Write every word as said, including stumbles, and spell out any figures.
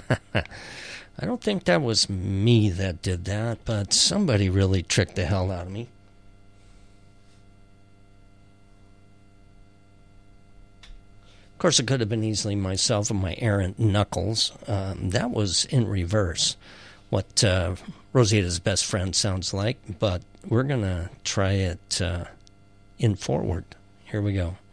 I don't think that was me that did that, but somebody really tricked the hell out of me. Of course, it could have been easily myself and my errant knuckles. Um, that was in reverse, what uh, Rosita's best friend sounds like, but we're going to try it uh, in forward. Here we go.